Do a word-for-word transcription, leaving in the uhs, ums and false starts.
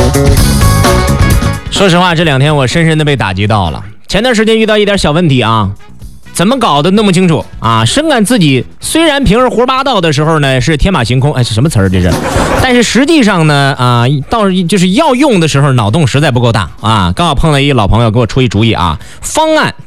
说实话，这两天我深深的被打击到了。前段时间遇到一点小问题啊，怎么搞的弄不清楚啊，深感自己虽然平时胡说八道的时候呢是天马行空，哎，是什么词儿这是？但是实际上呢啊，到就是要用的时候脑洞实在不够大啊。刚好碰到一老朋友给我出一主意啊，方案